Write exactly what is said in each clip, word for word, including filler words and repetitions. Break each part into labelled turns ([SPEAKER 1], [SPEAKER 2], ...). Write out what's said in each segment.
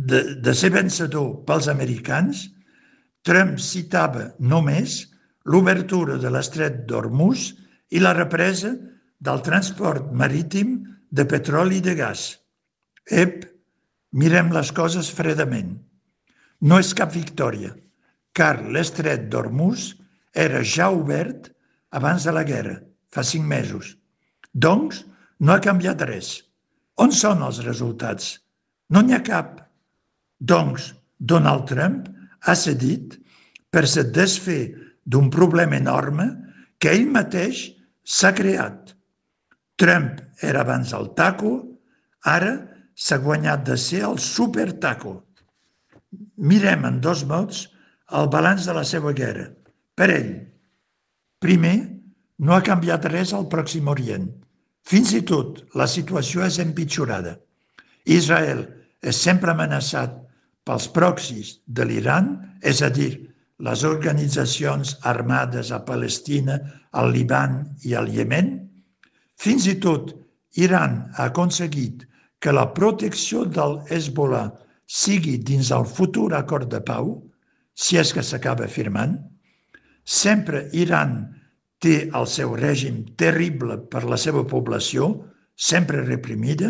[SPEAKER 1] de, de ser vencedor pels americans, Trump citava només l'obertura de l'estret d'Hormuz i la represa del transport marítim de petroli i de gas. Ep, mirem les coses fredament. No és cap victòria, car l'estret d'Hormuz era ja obert abans de la guerra, fa cinc mesos. Doncs, no ha canviat res. On són els resultats? No n'hi ha cap. Doncs, Donald Trump ha cedit per se desfer d'un problema enorme que ell mateix s'ha creat. Trump era abans el taco, ara s'ha guanyat de ser el supertaco. Mirem en dos mots el balanç de la seva guerra. Per ell, primer, no ha canviat res al Pròxim Orient. Fins i tot la situació és empitjorada. Israel és sempre amenaçat pels proxis de l'Iran, és a dir, les organitzacions armades a Palestina, al Líban i al Iemen. Fins i tot Iran ha aconseguit que la protecció del Hezbollah sigui dins el futur acord de pau, si és que s'acaba firmant. Sempre Iran té el seu règim terrible per la seva població, sempre reprimida,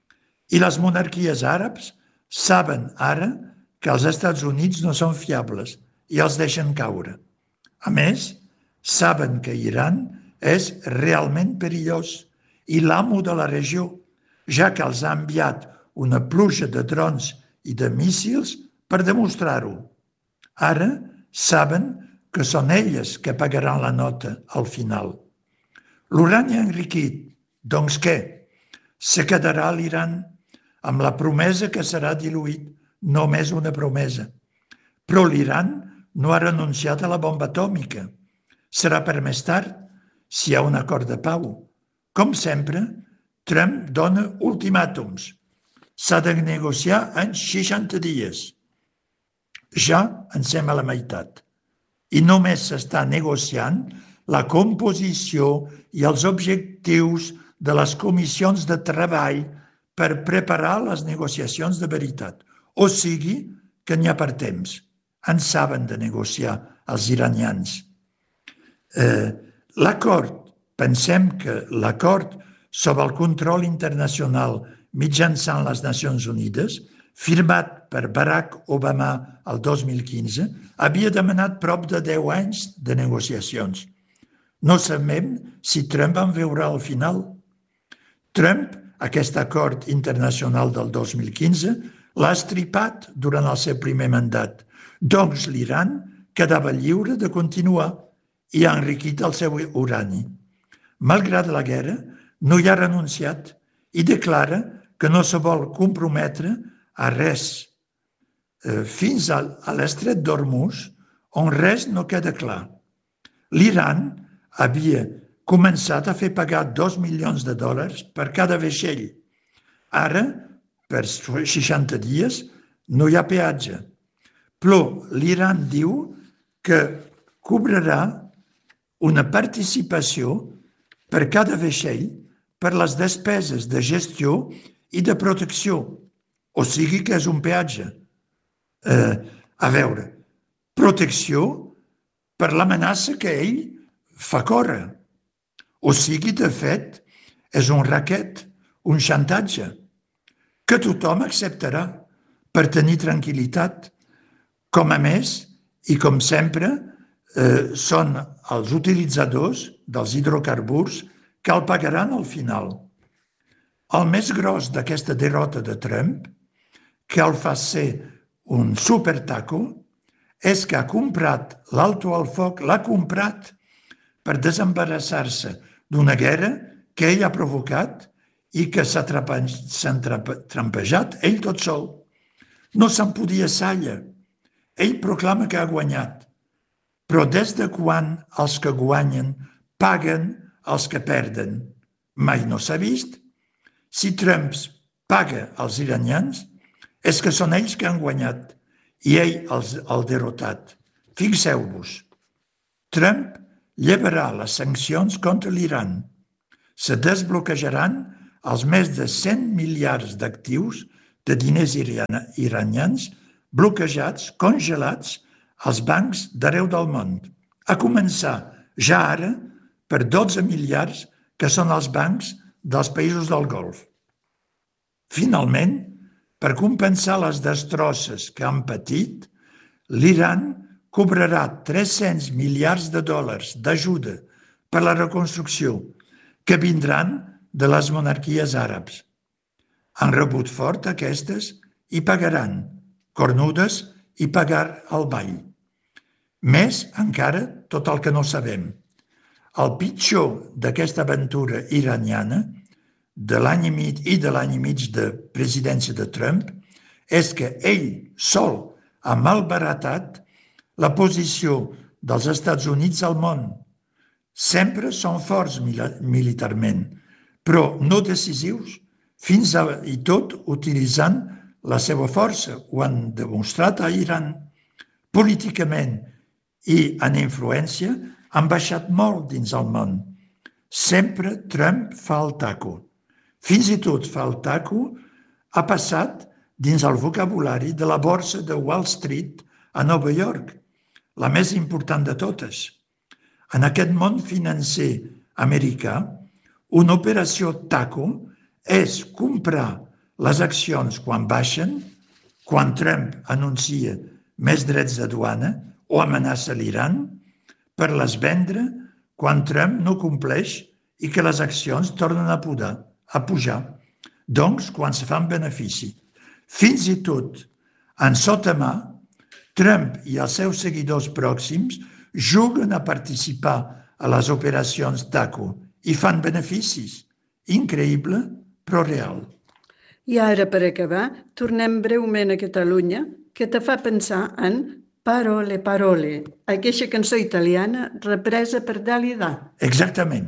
[SPEAKER 1] i les monarquies àrabs saben ara que els Estats Units no són fiables i els deixen caure. A més, saben que Iran és realment perillós i l'amo de la regió, ja que els ha enviat una pluja de drons i de míssils per demostrar-ho. Ara saben que són elles que pagaran la nota al final. L'urani enriquit, doncs què? Se quedarà a l'Iran amb la promesa que serà diluït, només una promesa. Però l'Iran no ha renunciat a la bomba atòmica. Serà per més tard, si hi ha un acord de pau. Com sempre, Trump dona ultimàtums. S'ha de negociar en seixanta dies. Ja en som a la meitat. I només s'està negociant la composició i els objectius de les comissions de treball per preparar les negociacions de veritat. O sigui que n'hi ha per temps. En saben de negociar els iranians. Eh, l'acord, pensem que l'acord sobre el control internacional mitjançant les Nacions Unides, firmat per Barack Obama el dos mil quinze, havia demanat prop de deu anys de negociacions. No sabem si Trump en veurà al final. Trump, aquest acord internacional del dos mil quinze, l'ha estripat durant el seu primer mandat. Doncs l'Iran quedava lliure de continuar i ha enriquit el seu urani. Malgrat la guerra, no hi ha renunciat i declara que no se vol comprometre a res. Fins a l'estret d'Hormuz, on res no queda clar. L'Iran havia començat a fer pagar dos milions de dòlars per cada vaixell. Ara, per seixanta dies, no hi ha peatge. Però l'Iran diu que cobrarà una participació per cada vaixell per les despeses de gestió i de protecció. O sigui que és un peatge. Eh, a veure, protecció per l'amenaça que ell fa córrer. O sigui, de fet, és un raquet, un xantatge, que tothom acceptarà per tenir tranquil·litat. Com a més, i com sempre, eh, són els utilitzadors dels hidrocarburs que el pagaran al final. El més gros d'aquesta derrota de Trump, que el fa ser un supertaco, és que ha comprat l'alto al foc, l'ha comprat per desembarassar-se d'una guerra que ell ha provocat i que s'ha trampejat ell tot sol. No se'n podia salla. Ell proclama que ha guanyat. Però des de quan els que guanyen paguen els que perden? Mai no s'ha vist. Si Trump paga als iranians, és que són ells que han guanyat i ell els ha derrotat. Fixeu-vos, Trump llevarà les sancions contra l'Iran. Se desbloquejaran els més de cent miliards d'actius de diners iranians bloquejats, congelats als bancs d'arreu del món. A començar ja ara per dotze miliards que són els bancs dels països del Golf. Finalment, per compensar les destrosses que han patit, l'Iran cobrarà tres-cents miliards de dòlars d'ajuda per la reconstrucció que vindran de les monarquies àrabs. Han rebut fort aquestes i pagaran, cornudes i pagar el ball. Més encara tot el que no sabem. El pitjor d'aquesta aventura iraniana de l'any i mig i de l'any i mig de presidència de Trump és que ell sol ha malbaratat la posició dels Estats Units al món. Sempre són forts militarment, però no decisius, fins i tot utilitzant la seva força. Ho han demostrat a Iran. Políticament i en influència han baixat molt dins el món. Sempre Trump fa el taco. Fins i tot fa el taco ha passat dins el vocabulari de la borsa de Wall Street a Nova York, la més important de totes. En aquest món financer americà, una operació taco és comprar les accions quan baixen, quan Trump anuncia més drets de duana o amenaça l'Iran, per les vendre quan Trump no compleix i que les accions tornen a pujar, a pujar. Doncs, quan se fan benefici. Fins i tot, en sota mà, Trump i els seus seguidors pròxims juguen a participar a les operacions taco i fan beneficis. Increïble, però real.
[SPEAKER 2] I ara, per acabar, tornem breument a Catalunya, que te fa pensar en Parole, parole, aquesta cançó italiana represa per Dalida.
[SPEAKER 1] Exactament.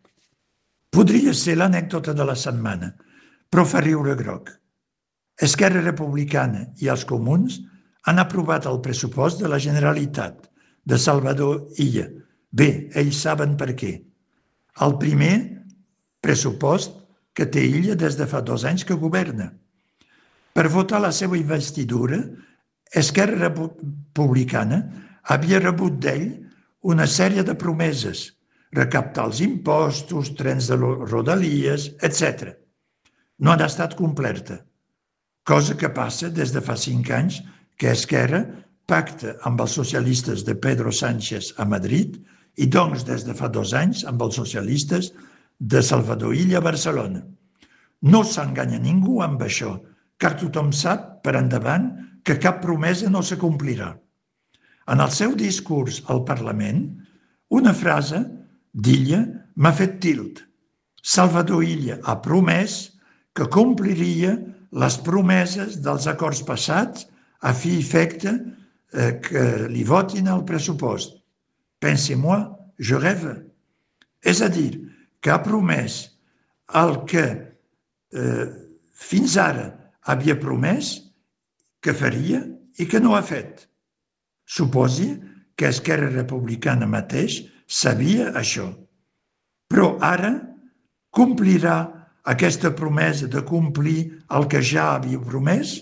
[SPEAKER 1] Podria ser l'anècdota de la setmana, però fa riure groc. Esquerra Republicana i els Comuns han aprovat el pressupost de la Generalitat de Salvador Illa. Bé, ells saben per què. El primer pressupost que té Illa des de fa dos anys que governa. Per votar la seva investidura, Esquerra Republicana havia rebut d'ell una sèrie de promeses, recaptar els impostos, trens de rodalies, etcètera. No han estat completa, cosa que passa des de fa cinc anys que Esquerra pacta amb els socialistes de Pedro Sánchez a Madrid i doncs des de fa dos anys amb els socialistes de Salvador Illa a Barcelona. No s'enganya ningú amb això, car tothom sap per endavant que cap promesa no s'acomplirà. En el seu discurs al Parlament, una frase d'Illa m'ha fet tilt. Salvador Illa ha promès que compliria les promeses dels acords passats a fi i efecte eh, que li votin el pressupost. Pensez-moi, je rêve. És a dir, que ha promès el que eh, fins ara havia promès que faria i que no ha fet. Suposi que Esquerra Republicana mateix sabia això. Però ara complirà aquesta promesa de complir el que ja havia promès?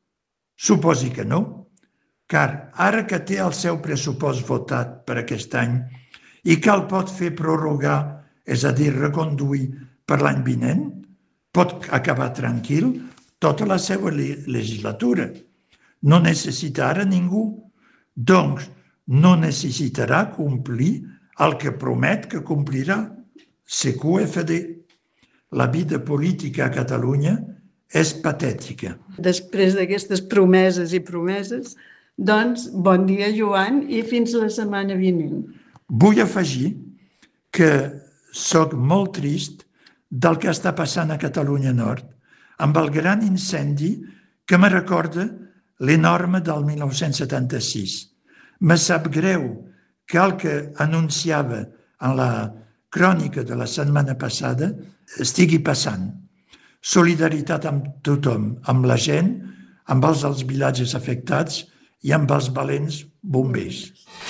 [SPEAKER 1] Suposi que no, car ara que té el seu pressupost votat per aquest any i que el pot fer prorrogar, és a dir, reconduir per l'any vinent, pot acabar tranquil tota la seva legislatura. No necessita ara ningú, doncs no necessitarà complir el que promet que complirà. C Q F D. La vida política a Catalunya és patètica.
[SPEAKER 2] Després d'aquestes promeses i promeses, doncs, bon dia, Joan, i fins la setmana vinent.
[SPEAKER 1] Vull afegir que soc molt trist del que està passant a Catalunya Nord amb el gran incendi que me recorda l'enorme del mil nou-cents setanta-sis. Me sap greu que el que anunciava en la crònica de la setmana passada estigui passant. Solidaritat amb tothom, amb la gent, amb els dels vilatges afectats i amb els valents bombers.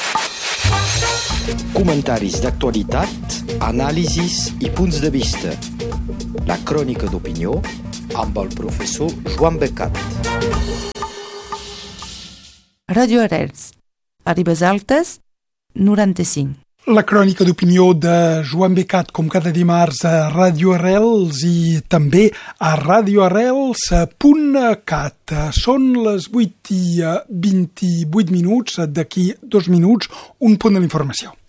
[SPEAKER 3] Comentaris d'actualitat, anàlisis i punts de vista. La crònica d'opinió amb el professor Joan Becat.
[SPEAKER 4] Radio Arrels, a Ribes Altes, noranta-cinc.
[SPEAKER 5] La crònica d'opinió de Joan Becat, com cada dimarts a Radio Arrels i també a radio arrels punt cat. Són les vuit i vint-i-vuit minuts, d'aquí dos minuts, un punt de l'informació.